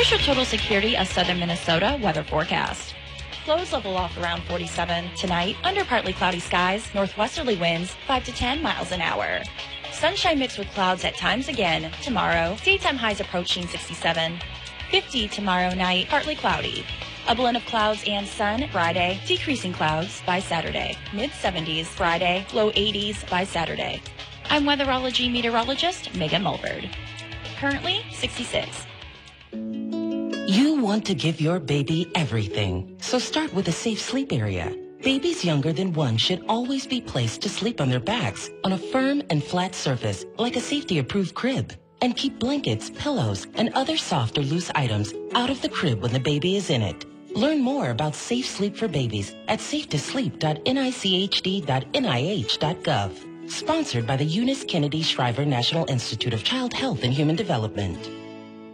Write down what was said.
Here's your total security of southern Minnesota weather forecast. Lows level off around 47. Tonight, under partly cloudy skies, northwesterly winds 5 to 10 miles an hour. Sunshine mixed with clouds at times again. Tomorrow, daytime highs approaching 67. 50 tomorrow night, partly cloudy. A blend of clouds and sun Friday, decreasing clouds by Saturday. Mid-70s Friday, low 80s by Saturday. I'm weatherology meteorologist Megan Mulford. Currently 66. You want to give your baby everything, so start with a safe sleep area. Babies younger than 1 should always be placed to sleep on their backs on a firm and flat surface like a safety-approved crib. And keep blankets, pillows, and other soft or loose items out of the crib when the baby is in it. Learn more about safe sleep for babies at safetosleep.nichd.nih.gov. Sponsored by the Eunice Kennedy Shriver National Institute of Child Health and Human Development.